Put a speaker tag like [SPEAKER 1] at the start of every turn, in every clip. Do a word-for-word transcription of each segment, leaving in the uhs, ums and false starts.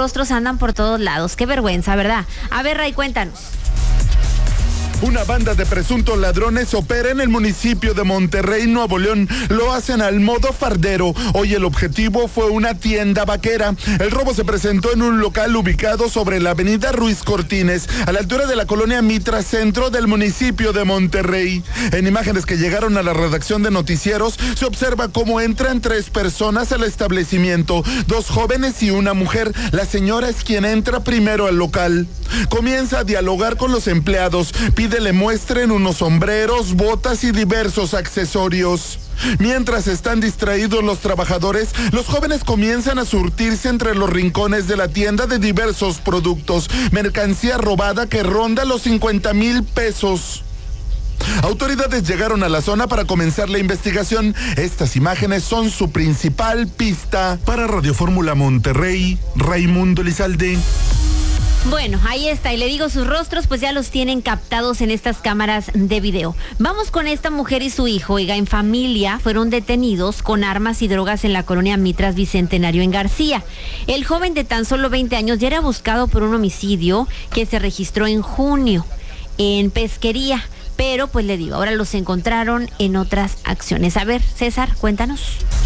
[SPEAKER 1] rostros andan por todos lados. Qué vergüenza, ¿verdad? A ver, Ray, cuéntanos.
[SPEAKER 2] Una banda de presuntos ladrones opera en el municipio de Monterrey, Nuevo León. Lo hacen al modo fardero. Hoy el objetivo fue una tienda vaquera. El robo se presentó en un local ubicado sobre la avenida Ruiz Cortines, a la altura de la colonia Mitra Centro del municipio de Monterrey. En imágenes que llegaron a la redacción de noticieros, se observa cómo entran tres personas al establecimiento, dos jóvenes y una mujer. La señora es quien entra primero al local. Comienza a dialogar con los empleados, pide le muestren unos sombreros, botas y diversos accesorios. Mientras están distraídos los trabajadores, los jóvenes comienzan a surtirse entre los rincones de la tienda de diversos productos, mercancía robada que ronda los cincuenta mil pesos. Autoridades llegaron a la zona para comenzar la investigación. Estas imágenes son su principal pista. Para Radio Fórmula Monterrey, Raimundo Elizalde.
[SPEAKER 1] Bueno, ahí está, y le digo, sus rostros pues ya los tienen captados en estas cámaras de video. Vamos con esta mujer y su hijo. Oiga, en familia fueron detenidos con armas y drogas en la colonia Mitras Bicentenario en García. El joven de tan solo veinte años ya era buscado por un homicidio que se registró en junio en Pesquería, pero pues le digo, ahora los encontraron en otras acciones. A ver, César, cuéntanos.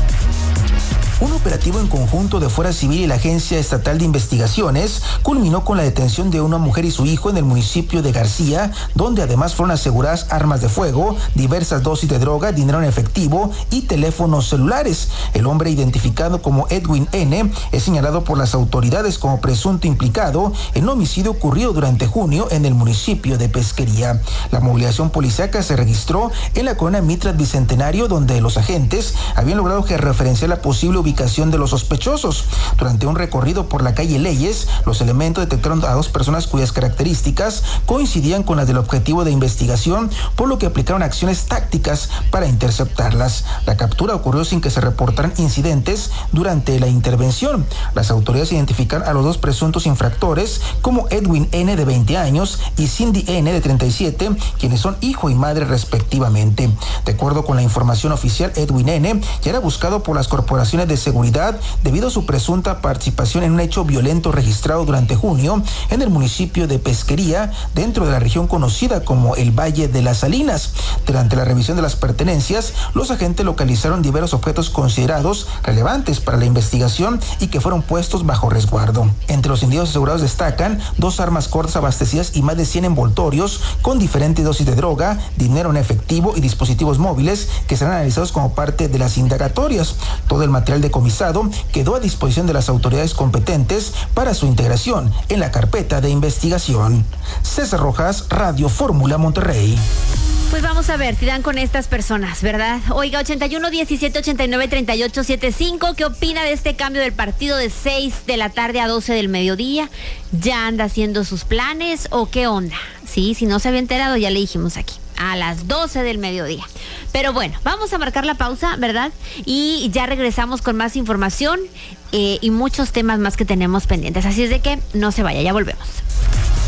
[SPEAKER 3] Un operativo en conjunto de Fuerza Civil y la Agencia Estatal de Investigaciones culminó con la detención de una mujer y su hijo en el municipio de García, donde además fueron aseguradas armas de fuego, diversas dosis de droga, dinero en efectivo y teléfonos celulares. El hombre, identificado como Edwin N., es señalado por las autoridades como presunto implicado en un homicidio ocurrido durante junio en el municipio de Pesquería. La movilización policíaca se registró en la colonia Mitras Bicentenario, donde los agentes habían logrado que referenciar la posible ubicación ubicación de los sospechosos. Durante un recorrido por la calle Leyes, los elementos detectaron a dos personas cuyas características coincidían con las del objetivo de investigación, por lo que aplicaron acciones tácticas para interceptarlas. La captura ocurrió sin que se reportaran incidentes durante la intervención. Las autoridades identificaron a los dos presuntos infractores como Edwin N., de veinte años, y Cindy N., de treinta y siete, quienes son hijo y madre respectivamente. De acuerdo con la información oficial, Edwin N. ya era buscado por las corporaciones de seguridad debido a su presunta participación en un hecho violento registrado durante junio en el municipio de Pesquería, dentro de la región conocida como el Valle de las Salinas. Durante la revisión de las pertenencias, los agentes localizaron diversos objetos considerados relevantes para la investigación y que fueron puestos bajo resguardo. Entre los individuos asegurados destacan dos armas cortas abastecidas y más de cien envoltorios con diferentes dosis de droga, dinero en efectivo y dispositivos móviles que serán analizados como parte de las indagatorias. Todo el material decomisado quedó a disposición de las autoridades competentes para su integración en la carpeta de investigación. César Rojas, Radio Fórmula Monterrey.
[SPEAKER 1] Pues vamos a ver si dan con estas personas, ¿verdad? Oiga, ochenta y uno, diecisiete, ochenta y nueve, treinta y ocho, setenta y cinco, ¿qué opina de este cambio del partido de seis de la tarde a doce del mediodía? ¿Ya anda haciendo sus planes o qué onda? Sí, si no se había enterado, ya le dijimos aquí, a las doce del mediodía. Pero bueno, vamos a marcar la pausa, ¿verdad? Y ya regresamos con más información eh, y muchos temas más que tenemos pendientes. Así es de que no se vaya, ya volvemos.